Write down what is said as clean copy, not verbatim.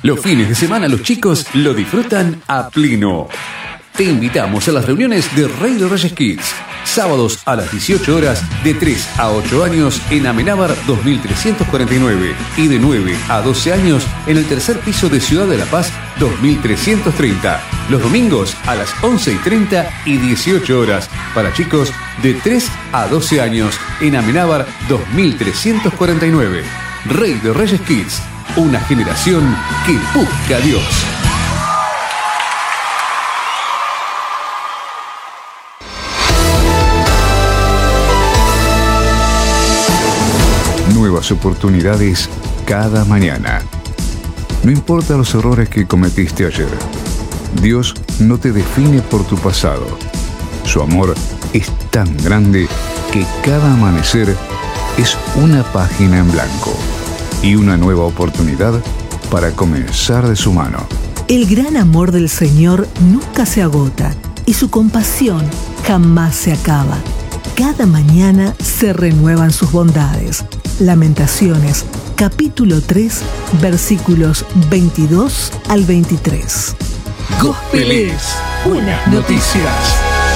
Los fines de semana los chicos lo disfrutan a pleno. Te invitamos a las reuniones de Rey de Reyes Kids. Sábados a las 18 horas de 3 a 8 años en Amenábar 2349 y de 9 a 12 años en el tercer piso de Ciudad de la Paz 2330. Los domingos a las 11:30 y 18 horas para chicos de 3 a 12 años en Amenábar 2349. Rey de Reyes Kids, una generación que busca a Dios. Nuevas oportunidades cada mañana. No importa los errores que cometiste ayer. Dios no te define por tu pasado. Su amor es tan grande que cada amanecer es una página en blanco y una nueva oportunidad para comenzar de su mano. El gran amor del Señor nunca se agota y su compasión jamás se acaba. Cada mañana se renuevan sus bondades. Lamentaciones, capítulo 3, versículos 22 al 23. Gospel es buenas noticias.